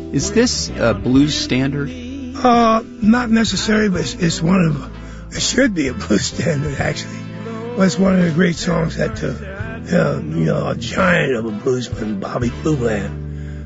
Is this a blues standard? Not necessarily, but it's one of, it should be a blues standard, actually. Well, it's one of the great songs that, a giant of a bluesman, Bobby Blue Bland,